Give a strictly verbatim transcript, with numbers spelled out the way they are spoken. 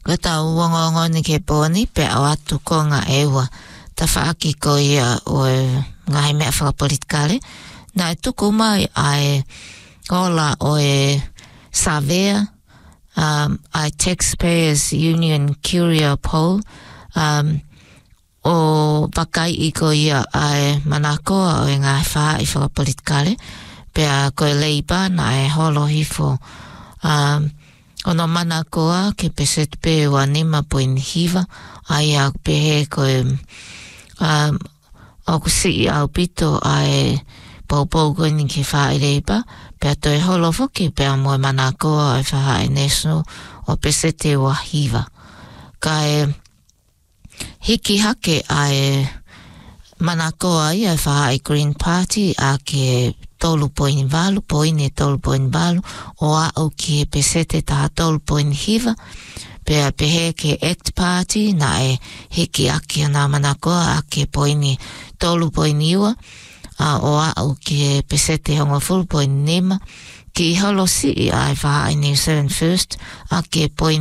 Ko tau wongongo ni ke pōni pe au atu ko ngā ewa. Ta whaaki ko ia o ngai mea whakapolitikale. Nā e tuku mai ai ola o e Savea, um, ai Taxpayers Union Curia Poll, um, o pakai i ko ia ai manakoa o e ngā wha i whakapolitikale. Pea ko e Labour na e holo hifo um, ono mana koa ke peset pe wa nima poin hiva ai a pehe ko e um, o kusi au pito ai poupou ko ni ke wha i Labour pea to e holo foki pea mo e mana koa e wha i National o pesete wa hiva ka e hiki hake ai mana koa i e wha i Green Party a ke tolu poin valu, poine tolu poin valu, o a au ki pesete taha tolu poin hiva, pea pehe ke Act Party, na e hiki aki ana manakoa a ke poine tolu poin iwa, a o a au ki pesete honga full poin nema, ki holo si i ai wha i New Zealand First, a ke poin